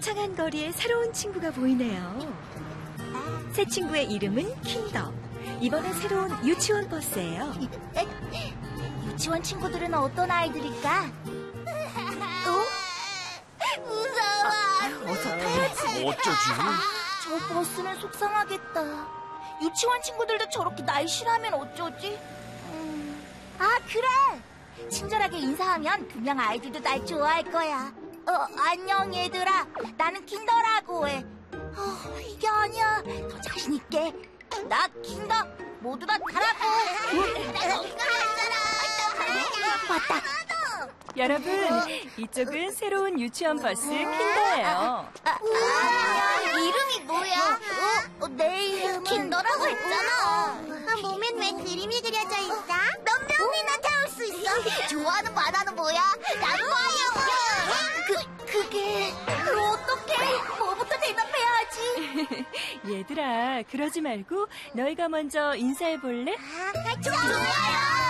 거창한 거리에 새로운 친구가 보이네요. 새 친구의 이름은 킨더. 이번에 새로운 유치원 버스예요. 유치원 친구들은 어떤 아이들일까? 무서워. 어서 타야지. 어쩌지? 저 버스는 속상하겠다. 유치원 친구들도 저렇게 날 싫어하면 어쩌지? 아, 그래. 친절하게 인사하면 분명 아이들도 날 좋아할 거야. 안녕 얘들아. 나는 킨더라고 해. 이게 아니야. 더 자신 있게. 나 킨더. 모두 다 타라고. 맞다. 여러분, 이쪽은 새로운 유치원 버스 킨더예요. 이름이 뭐야? 내 이름은 킨더라고 했잖아. 몸엔 왜 그림이 그려져 있어? 몇 명이나 태울 수 있어? 좋아하는 바다는 뭐야? 나도 봐요. 그게 어떡해? 뭐부터 대답해야지. 얘들아, 그러지 말고 너희가 먼저 인사해볼래? 좋아요.